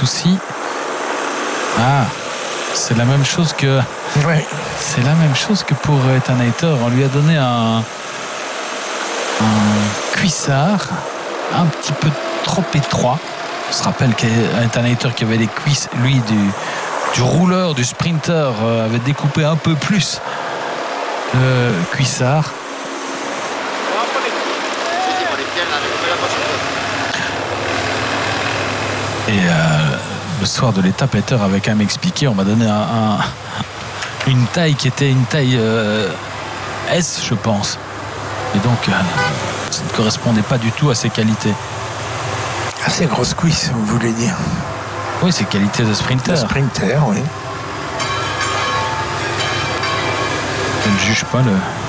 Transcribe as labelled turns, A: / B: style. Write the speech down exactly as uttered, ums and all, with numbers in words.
A: souci. Ah, c'est la même chose que.
B: Ouais.
A: C'est la même chose que pour Etanator. On lui a donné un, un cuissard un petit peu trop étroit. On se rappelle qu'Etanator qui avait les cuisses, lui, du, du rouleur, du sprinter, euh, avait découpé un peu plus le cuissard. Et euh, le soir de l'étape, Peter avait quand même expliqué, on m'a donné un, un, une taille qui était une taille euh, S, je pense. Et donc, euh, ça ne correspondait pas du tout à ses qualités.
B: Assez grosse cuisse, vous voulez dire?
A: Oui, ses qualités de sprinter.
B: De sprinter, oui.
A: Je ne juge pas le,